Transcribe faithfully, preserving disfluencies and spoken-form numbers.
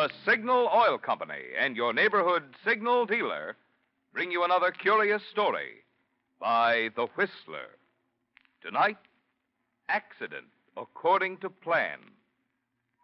The Signal Oil Company and your neighborhood signal dealer bring you another curious story by The Whistler. Tonight, Accident According to Plan.